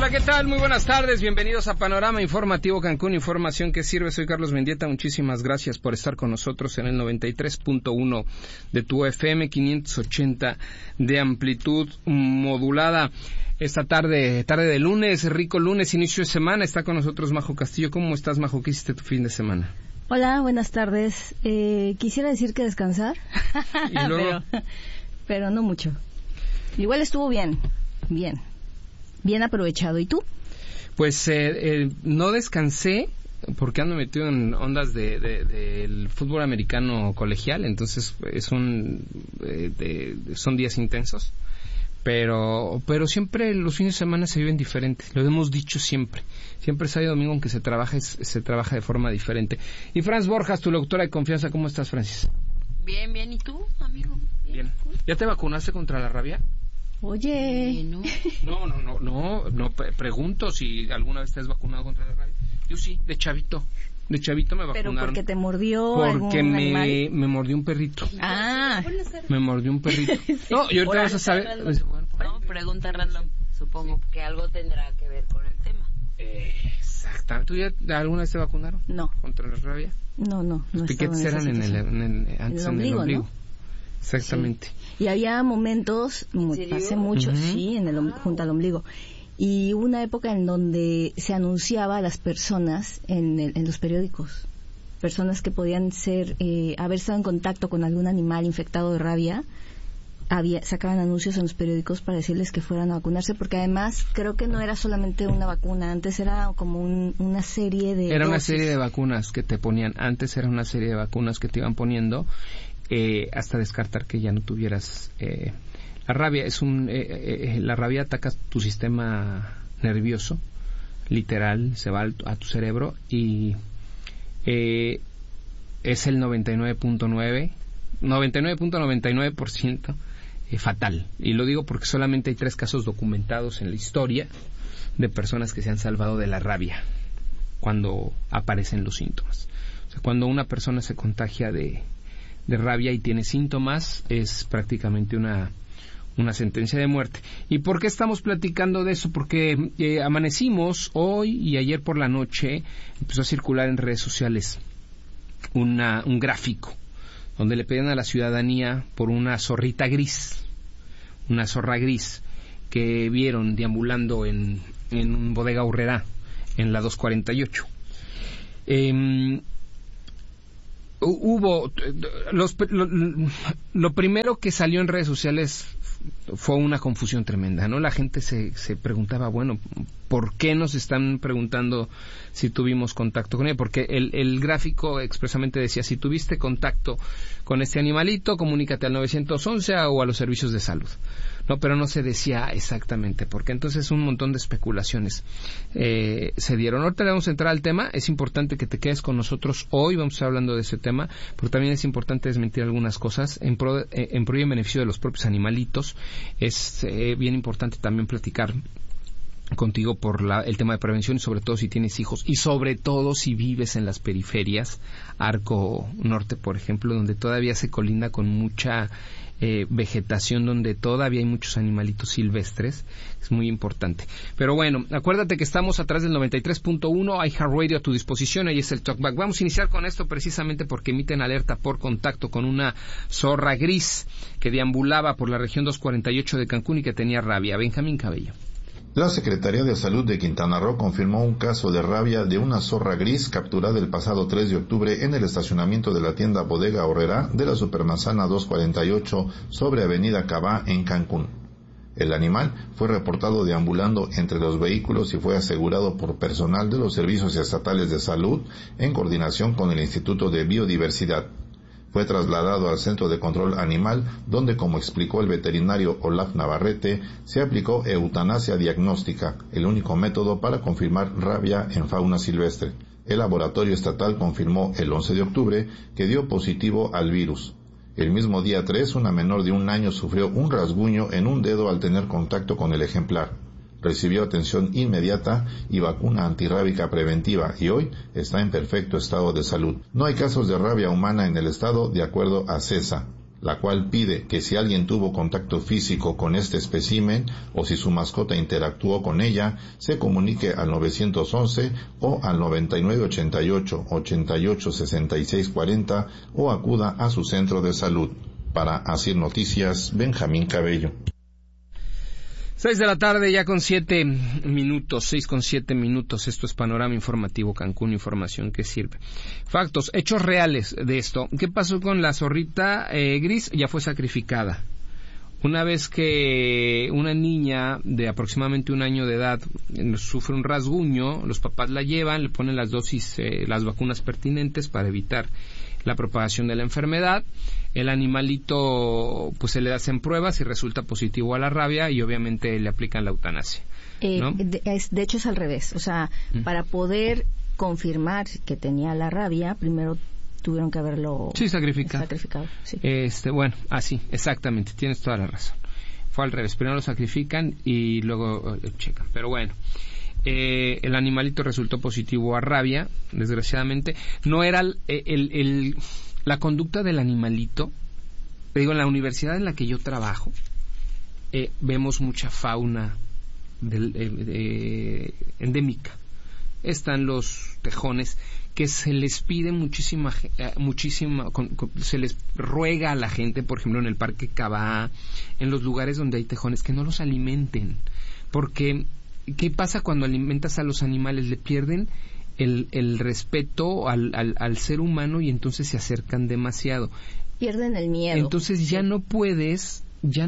Hola, ¿qué tal? Muy buenas tardes, bienvenidos a Panorama Informativo Cancún, información que sirve. Soy Carlos Mendieta, muchísimas gracias por estar con nosotros en el 93.1 de tu FM, 580 de amplitud modulada. Esta tarde de lunes, rico lunes, inicio de semana, está con nosotros Majo Castillo. ¿Cómo estás, Majo? ¿Qué hiciste tu fin de semana? Hola, buenas tardes. Quisiera decir que descansar, ¿Y luego? pero no mucho. Igual estuvo bien aprovechado. ¿Y tú? Pues no descansé porque ando metido en ondas del fútbol americano colegial, entonces son días intensos. Pero siempre los fines de semana se viven diferentes, lo hemos dicho siempre. Siempre sábado y domingo, aunque se trabaja de forma diferente. Y Franz Borjas, tu locutora de confianza, ¿cómo estás, Francis? Bien. ¿Y tú, amigo? Bien. ¿Ya te vacunaste contra la rabia? Oye. No, pregunto si alguna vez te has vacunado contra la rabia. Yo sí, de chavito me vacunaron. ¿Pero porque te mordió Porque algún animal? me mordió un perrito. Ah. Me mordió un perrito. No, y ahorita vas a saber. No, pregunta random. Supongo que algo tendrá que ver con el tema. Exactamente. ¿Tú ya alguna vez te vacunaron? No. ¿Contra la rabia? No. Los piquetes eran en el ombligo, ¿no? Exactamente. Sí. Y había momentos, hace mucho, junto al ombligo. Y hubo una época en donde se anunciaba a las personas en los periódicos, personas que podían haber estado en contacto con algún animal infectado de rabia, sacaban anuncios en los periódicos para decirles que fueran a vacunarse, porque además creo que no era solamente una vacuna, antes era como una serie de Era dosis. una serie de vacunas que te ponían, antes era una serie de vacunas que te iban poniendo hasta descartar que ya no tuvieras la rabia. La rabia ataca tu sistema nervioso, literal, se va a tu cerebro y es el 99.99% fatal. Y lo digo porque solamente hay 3 casos documentados en la historia de personas que se han salvado de la rabia cuando aparecen los síntomas. O sea, cuando una persona se contagia de rabia y tiene síntomas, es prácticamente una sentencia de muerte. ¿Y por qué estamos platicando de eso? Porque amanecimos hoy y ayer por la noche, empezó a circular en redes sociales un gráfico donde le pedían a la ciudadanía por una zorra gris que vieron deambulando en Bodega Aurrerá, en la 248. Lo primero que salió en redes sociales fue una confusión tremenda, ¿no? La gente se preguntaba, bueno, ¿por qué nos están preguntando si tuvimos contacto con él? Porque el gráfico expresamente decía, si tuviste contacto con este animalito, comunícate al 911 o a los servicios de salud. No, pero no se decía exactamente, porque entonces un montón de especulaciones se dieron. Ahorita le vamos a entrar al tema. Es importante que te quedes con nosotros. Hoy vamos a estar hablando de ese tema, pero también es importante desmentir algunas cosas en pro y en beneficio de los propios animalitos. Es bien importante también platicar contigo por el tema de prevención, y sobre todo si tienes hijos y sobre todo si vives en las periferias, Arco Norte, por ejemplo, donde todavía se colinda con mucha vegetación, donde todavía hay muchos animalitos silvestres. Es muy importante. Pero bueno, acuérdate que estamos atrás del 93.1, iHeartRadio a tu disposición, ahí es el Talkback. Vamos a iniciar con esto precisamente porque emiten alerta por contacto con una zorra gris que deambulaba por la región 248 de Cancún y que tenía rabia. Benjamín Cabello. La Secretaría de Salud de Quintana Roo confirmó un caso de rabia de una zorra gris capturada el pasado 3 de octubre en el estacionamiento de la tienda Bodega Aurrerá de la Supermanzana 248 sobre Avenida Cabá en Cancún. El animal fue reportado deambulando entre los vehículos y fue asegurado por personal de los servicios estatales de salud en coordinación con el Instituto de Biodiversidad. Fue trasladado al Centro de Control Animal, donde, como explicó el veterinario Olaf Navarrete, se aplicó eutanasia diagnóstica, el único método para confirmar rabia en fauna silvestre. El laboratorio estatal confirmó el 11 de octubre que dio positivo al virus. El mismo día 3, una menor de 1 año sufrió un rasguño en un dedo al tener contacto con el ejemplar. Recibió atención inmediata y vacuna antirrábica preventiva y hoy está en perfecto estado de salud. No hay casos de rabia humana en el estado, de acuerdo a CESA. la cual pide que si alguien tuvo contacto físico con este espécimen o si su mascota interactuó con ella, se comunique al 911 o al 9988-886640 o acuda a su centro de salud. Para Asir Noticias, Benjamín Cabello. 6 de la tarde ya con 7 minutos, 6 con 7 minutos. Esto es Panorama Informativo Cancún, información que sirve. Factos, hechos reales de esto. ¿Qué pasó con la zorrita gris? Ya fue sacrificada. Una vez que una niña de aproximadamente 1 año de edad sufre un rasguño, los papás la llevan, le ponen las dosis, las vacunas pertinentes para evitar la propagación de la enfermedad. El animalito pues se le hacen pruebas y resulta positivo a la rabia y obviamente le aplican la eutanasia, ¿no? De hecho es al revés, o sea, para poder confirmar que tenía la rabia, primero tuvieron que haberlo sacrificado. Sí. Bueno, así, exactamente, tienes toda la razón. Fue al revés, primero lo sacrifican y luego checan, pero bueno. El animalito resultó positivo a rabia, desgraciadamente. No era la conducta del animalito. Te digo, en la universidad en la que yo trabajo, vemos mucha fauna endémica. Están los tejones que se les pide muchísima, se les ruega a la gente, por ejemplo en el Parque Cabá, en los lugares donde hay tejones, que no los alimenten, porque ¿qué pasa cuando alimentas a los animales? Le pierden el respeto al ser humano y entonces se acercan demasiado. Pierden el miedo. Entonces ya no puedes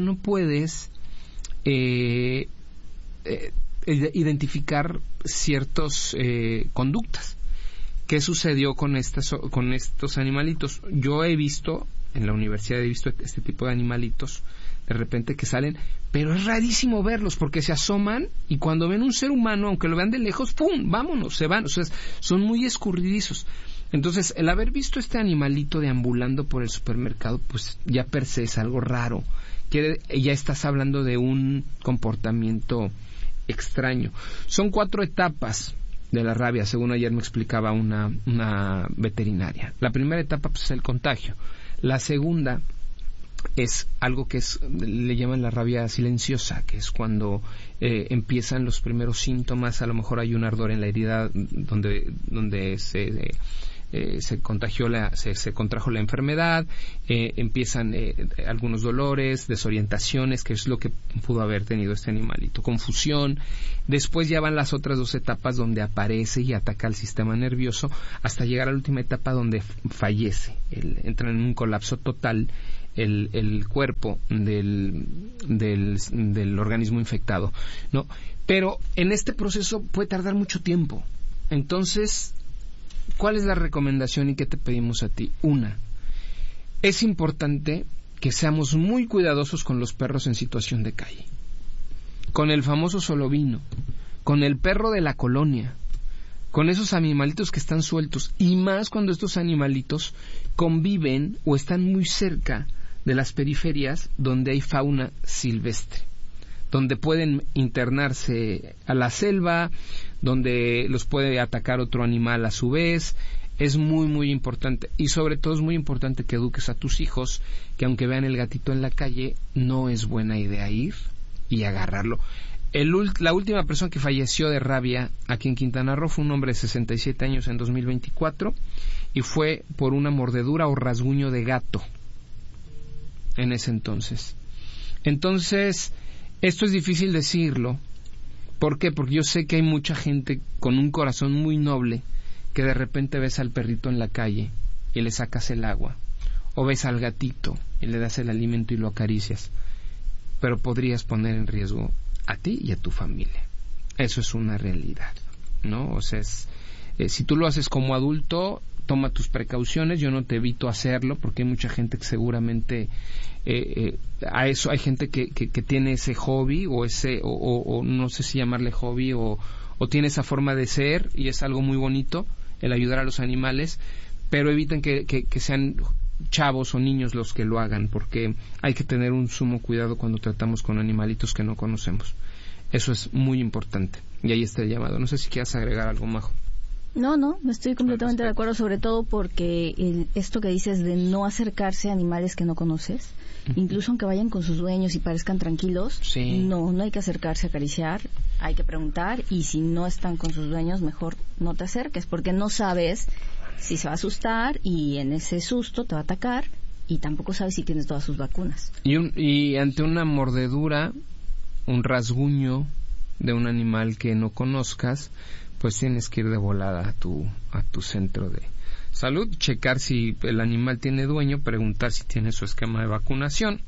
identificar ciertas conductas. ¿Qué sucedió con estos animalitos? Yo he visto, en la universidad he visto este tipo de animalitos de repente que salen, pero es rarísimo verlos porque se asoman y cuando ven un ser humano, aunque lo vean de lejos, ¡pum!, vámonos, se van. O sea, son muy escurridizos. Entonces, el haber visto este animalito deambulando por el supermercado, pues ya per se es algo raro. Ya estás hablando de un comportamiento extraño. Son 4 etapas de la rabia, según ayer me explicaba una veterinaria. La primera etapa pues, es el contagio. La segunda es algo que le llaman la rabia silenciosa, que es cuando empiezan los primeros síntomas. A lo mejor hay un ardor en la herida donde se contrajo la enfermedad, empiezan algunos dolores, desorientaciones, que es lo que pudo haber tenido este animalito, confusión. Después ya van las otras 2 etapas donde aparece y ataca al sistema nervioso hasta llegar a la última etapa donde fallece, entra en un colapso total el cuerpo del organismo infectado, ¿no? Pero en este proceso puede tardar mucho tiempo. Entonces, ¿cuál es la recomendación y qué te pedimos a ti? Una, es importante que seamos muy cuidadosos con los perros en situación de calle, con el famoso solovino, con el perro de la colonia, con esos animalitos que están sueltos, y más cuando estos animalitos conviven o están muy cerca de las periferias donde hay fauna silvestre, donde pueden internarse a la selva, donde los puede atacar otro animal a su vez. Es muy muy importante, y sobre todo es muy importante que eduques a tus hijos que aunque vean el gatito en la calle, no es buena idea ir y agarrarlo. La última persona que falleció de rabia aquí en Quintana Roo fue un hombre de 67 años en 2024 y fue por una mordedura o rasguño de gato en ese entonces. Entonces, esto es difícil decirlo. ¿Por qué? Porque yo sé que hay mucha gente con un corazón muy noble que de repente ves al perrito en la calle y le sacas el agua, o ves al gatito y le das el alimento y lo acaricias, pero podrías poner en riesgo a ti y a tu familia. Eso es una realidad, ¿no? O sea, si tú lo haces como adulto, toma tus precauciones. Yo no te evito hacerlo porque hay mucha gente que seguramente a eso hay gente que tiene ese hobby o no sé si llamarle hobby o tiene esa forma de ser, y es algo muy bonito el ayudar a los animales, pero eviten que sean chavos o niños los que lo hagan, porque hay que tener un sumo cuidado cuando tratamos con animalitos que no conocemos. Eso es muy importante, y ahí está el llamado. No sé si quieras agregar algo, Majo. No, estoy completamente de acuerdo, sobre todo porque esto que dices de no acercarse a animales que no conoces, incluso aunque vayan con sus dueños y parezcan tranquilos, no hay que acercarse a acariciar, hay que preguntar, y si no están con sus dueños, mejor no te acerques, porque no sabes si se va a asustar y en ese susto te va a atacar, y tampoco sabes si tienes todas sus vacunas. Y ante una mordedura, un rasguño de un animal que no conozcas, pues tienes que ir de volada a tu centro de salud, checar si el animal tiene dueño, preguntar si tiene su esquema de vacunación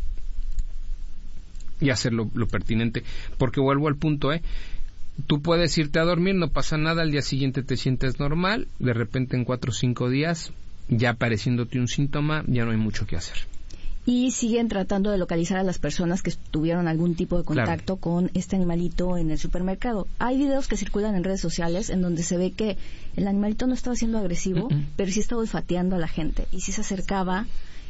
y hacer lo pertinente, porque vuelvo al punto, tú puedes irte a dormir, no pasa nada, al día siguiente te sientes normal, de repente en 4 o 5 días ya apareciéndote un síntoma, ya no hay mucho que hacer. Y siguen tratando de localizar a las personas que tuvieron algún tipo de contacto con este animalito en el supermercado. Hay videos que circulan en redes sociales en donde se ve que el animalito no estaba siendo agresivo, pero sí estaba olfateando a la gente. Y sí se acercaba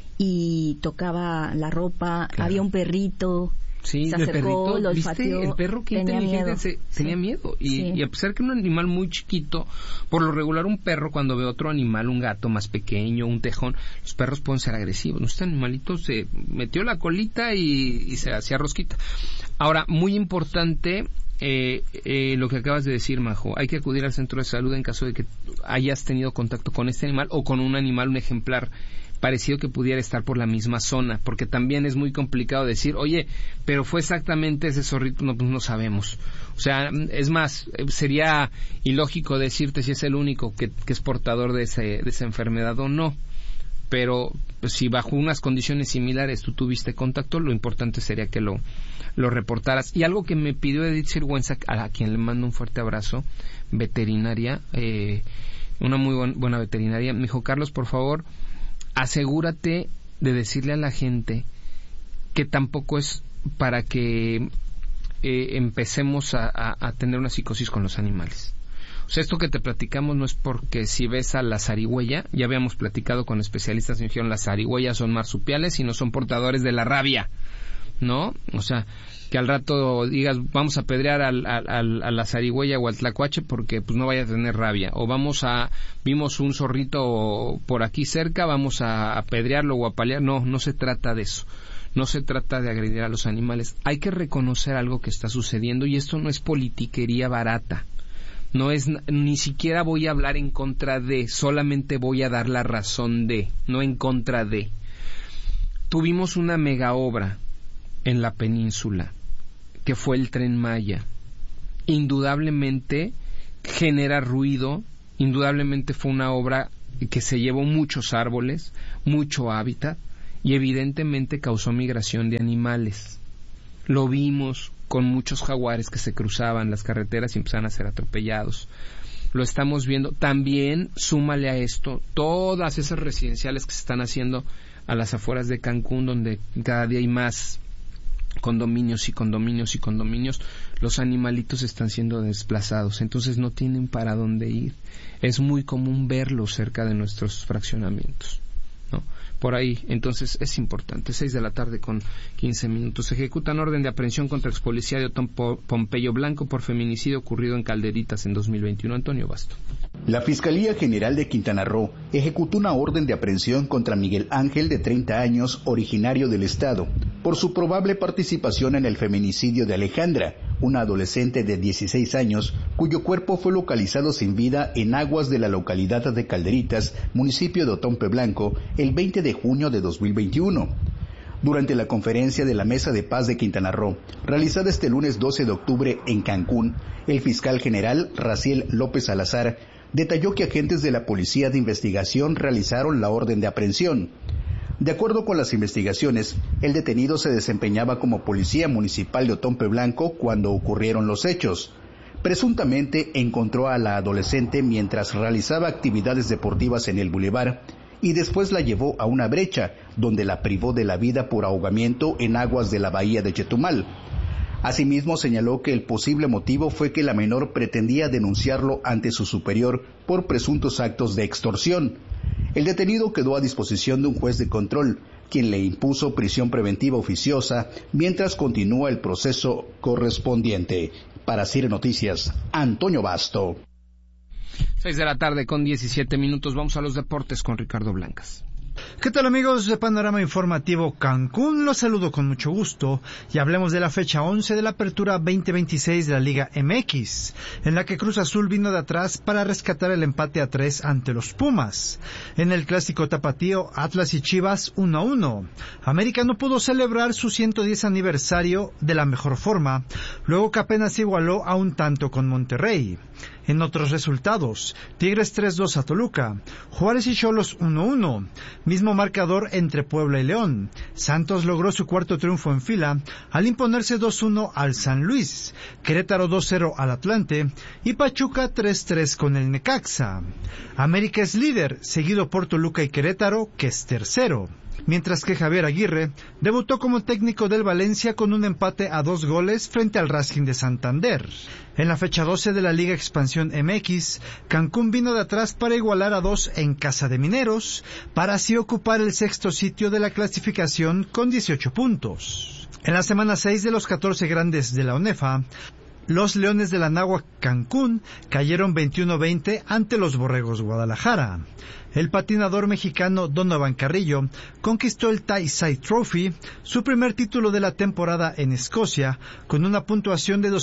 y tocaba la ropa, había un perrito... Sí, se acercó, lo olfateó, el perro que inteligente tenía miedo. Y a pesar que era un animal muy chiquito, por lo regular un perro cuando ve otro animal, un gato más pequeño, un tejón, los perros pueden ser agresivos. Este animalito se metió la colita y se hacía rosquita. Ahora, muy importante lo que acabas de decir, Majo, hay que acudir al centro de salud en caso de que hayas tenido contacto con este animal o con un animal, un ejemplar parecido que pudiera estar por la misma zona, porque también es muy complicado decir, oye, pero fue exactamente ese zorrito, no, pues no sabemos. O sea, es más, sería ilógico decirte si es el único que es portador de esa enfermedad o no, pero pues, si bajo unas condiciones similares tú tuviste contacto, lo importante sería que lo reportaras. Y algo que me pidió Edith Sirgüenza, a quien le mando un fuerte abrazo, veterinaria, una muy buena veterinaria, me dijo, Carlos, por favor, asegúrate de decirle a la gente que tampoco es para que empecemos a tener una psicosis con los animales. O sea, esto que te platicamos no es porque si ves a la zarigüeya, ya habíamos platicado con especialistas y me dijeron las zarigüeyas son marsupiales y no son portadores de la rabia, ¿no? O sea, que al rato digas vamos a apedrear a la zarigüeya o al tlacuache porque pues no vaya a tener rabia, o vimos un zorrito por aquí cerca, vamos a apedrearlo o a apalear. No se trata de eso, no se trata de agredir a los animales. Hay que reconocer algo que está sucediendo y esto no es politiquería barata, no es, ni siquiera voy a hablar en contra de, solamente voy a dar la razón de, no en contra de. Tuvimos una mega obra en la península que fue el Tren Maya. Indudablemente genera ruido, indudablemente fue una obra que se llevó muchos árboles, mucho hábitat y evidentemente causó migración de animales. Lo vimos con muchos jaguares que se cruzaban las carreteras y empezaban a ser atropellados. Lo estamos viendo. También súmale a esto todas esas residenciales que se están haciendo a las afueras de Cancún, donde cada día hay más condominios y condominios y condominios. Los animalitos están siendo desplazados, entonces no tienen para dónde ir. Es muy común verlos cerca de nuestros fraccionamientos, ¿no? Por ahí, entonces es importante. 6:15 p.m. Ejecutan orden de aprehensión contra expolicía de Otón Pompeyo Blanco por feminicidio ocurrido en Calderitas en 2021. Antonio Basto. La Fiscalía General de Quintana Roo ejecutó una orden de aprehensión contra Miguel Ángel, de 30 años, originario del estado, por su probable participación en el feminicidio de Alejandra, una adolescente de 16 años, cuyo cuerpo fue localizado sin vida en aguas de la localidad de Calderitas, municipio de Otompe Blanco, el 20 de junio de 2021. Durante la conferencia de la Mesa de Paz de Quintana Roo, realizada este lunes 12 de octubre en Cancún, el fiscal general Raciel López Salazar detalló que agentes de la Policía de Investigación realizaron la orden de aprehensión. De acuerdo con las investigaciones, el detenido se desempeñaba como policía municipal de Otompe Blanco cuando ocurrieron los hechos. Presuntamente encontró a la adolescente mientras realizaba actividades deportivas en el bulevar y después la llevó a una brecha donde la privó de la vida por ahogamiento en aguas de la bahía de Chetumal. Asimismo, señaló que el posible motivo fue que la menor pretendía denunciarlo ante su superior por presuntos actos de extorsión. El detenido quedó a disposición de un juez de control, quien le impuso prisión preventiva oficiosa mientras continúa el proceso correspondiente. Para CIR Noticias, Antonio Basto. 6:17 Vamos a los deportes con Ricardo Blancas. ¿Qué tal, amigos de Panorama Informativo Cancún? Los saludo con mucho gusto y hablemos de la fecha 11 de la Apertura 2026 de la Liga MX, en la que Cruz Azul vino de atrás para rescatar el empate a 3 ante los Pumas. En el clásico tapatío, Atlas y Chivas 1-1. América no pudo celebrar su 110 aniversario de la mejor forma, luego que apenas igualó a un tanto con Monterrey. En otros resultados, Tigres 3-2 a Toluca, Juárez y Xolos 1-1, mismo marcador entre Puebla y León. Santos logró su cuarto triunfo en fila al imponerse 2-1 al San Luis, Querétaro 2-0 al Atlante y Pachuca 3-3 con el Necaxa. América es líder, seguido por Toluca y Querétaro, que es tercero. Mientras que Javier Aguirre debutó como técnico del Valencia con un empate a 2 goles frente al Racing de Santander. En la fecha 12 de la Liga Expansión MX, Cancún vino de atrás para igualar a 2 en casa de Mineros, para así ocupar el sexto sitio de la clasificación con 18 puntos. En la semana 6 de los 14 grandes de la ONEFA, los Leones de la Náhuac Cancún cayeron 21-20 ante los Borregos Guadalajara. El patinador mexicano Donovan Carrillo conquistó el Taisai Trophy, su primer título de la temporada en Escocia, con una puntuación de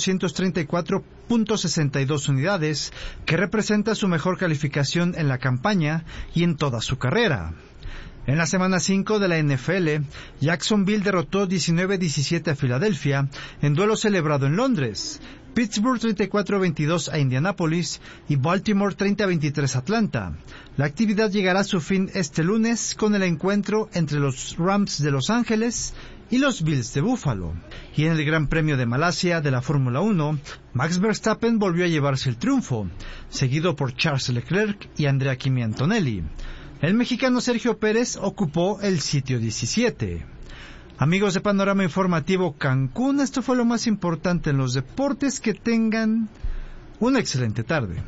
234.62 unidades, que representa su mejor calificación en la campaña y en toda su carrera. En la semana 5 de la NFL, Jacksonville derrotó 19-17 a Filadelfia en duelo celebrado en Londres, Pittsburgh 34-22 a Indianápolis y Baltimore 30-23 a Atlanta. La actividad llegará a su fin este lunes con el encuentro entre los Rams de Los Ángeles y los Bills de Buffalo. Y en el Gran Premio de Malasia de la Fórmula 1, Max Verstappen volvió a llevarse el triunfo, seguido por Charles Leclerc y Andrea Kimi Antonelli. El mexicano Sergio Pérez ocupó el sitio 17. Amigos de Panorama Informativo Cancún, esto fue lo más importante en los deportes. Que tengan una excelente tarde.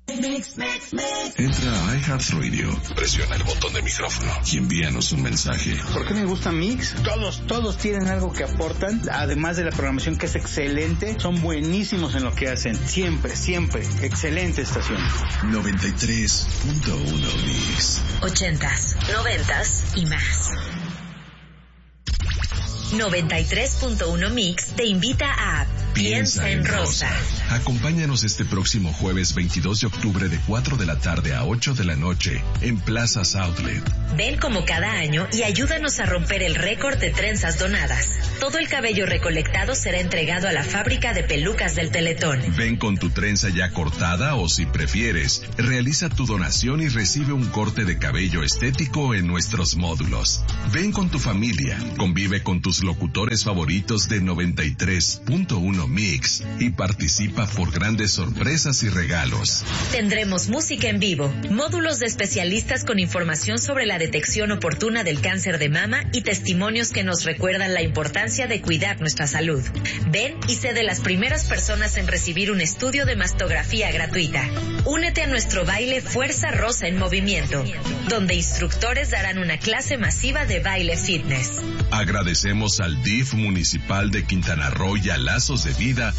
Entra a iHeartRadio, presiona el botón de micrófono y envíanos un mensaje. ¿Por qué me gusta Mix? Todos tienen algo que aportan, además de la programación que es excelente, son buenísimos en lo que hacen, siempre, excelente estación. 93.1 Mix. 80s, 90s y más. 93.1 Mix te invita a Piensa en Rosa. Acompáñanos este próximo jueves 22 de octubre de 4 de la tarde a 8 de la noche en Plazas Outlet. Ven como cada año y ayúdanos a romper el récord de trenzas donadas. Todo el cabello recolectado será entregado a la fábrica de pelucas del Teletón. Ven con tu trenza ya cortada o, si prefieres, realiza tu donación y recibe un corte de cabello estético en nuestros módulos. Ven con tu familia, convive con tus locutores favoritos de 93.1 Mix y participa por grandes sorpresas y regalos. Tendremos música en vivo, módulos de especialistas con información sobre la detección oportuna del cáncer de mama y testimonios que nos recuerdan la importancia de cuidar nuestra salud. Ven y sé de las primeras personas en recibir un estudio de mastografía gratuita. Únete a nuestro baile Fuerza Rosa en Movimiento, donde instructores darán una clase masiva de baile fitness. Agradecemos al DIF municipal de Quintana Roo y a Lazos de Vida